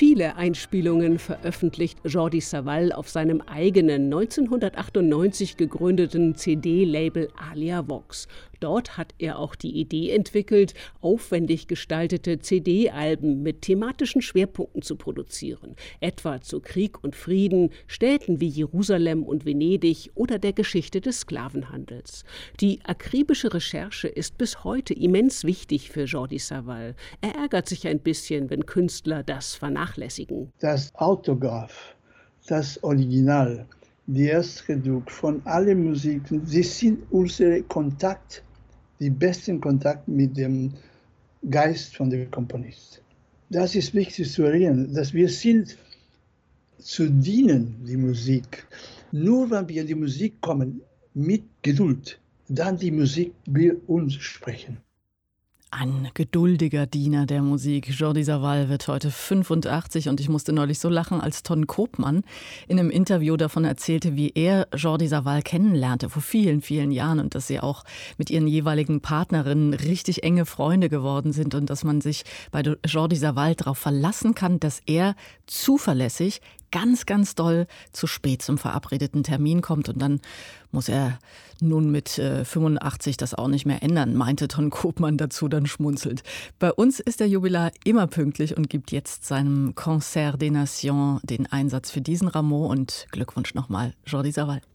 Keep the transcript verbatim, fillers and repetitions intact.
Viele Einspielungen veröffentlicht Jordi Savall auf seinem eigenen neunzehnhundertachtundneunzig gegründeten C D-Label Alia Vox. Dort hat er auch die Idee entwickelt, aufwendig gestaltete C D-Alben mit thematischen Schwerpunkten zu produzieren, etwa zu Krieg und Frieden, Städten wie Jerusalem und Venedig oder der Geschichte des Sklavenhandels. Die akribische Recherche ist bis heute immens wichtig für Jordi Savall. Er ärgert sich ein bisschen, wenn Künstler das vernachlässigen. Das Autograph, das Original, die Erstredruck von allen Musiken, sie sind unser Kontakt, die besten Kontakt mit dem Geist von dem Komponist. Das ist wichtig zu erinnern, dass wir sind zu dienen, die Musik. Nur wenn wir in die Musik kommen, mit Geduld, dann die Musik will uns sprechen. Ein geduldiger Diener der Musik. Jordi Savall wird heute fünfundachtzig und ich musste neulich so lachen, als Ton Koopman in einem Interview davon erzählte, wie er Jordi Savall kennenlernte vor vielen, vielen Jahren und dass sie auch mit ihren jeweiligen Partnerinnen richtig enge Freunde geworden sind und dass man sich bei Jordi Savall darauf verlassen kann, dass er zuverlässig ganz, ganz doll zu spät zum verabredeten Termin kommt. Und dann muss er nun mit äh, fünfundachtzig das auch nicht mehr ändern, meinte Ton Koopman dazu dann schmunzelnd. Bei uns ist der Jubilar immer pünktlich und gibt jetzt seinem Concert des Nations den Einsatz für diesen Rameau. Und Glückwunsch nochmal, Jordi Savall.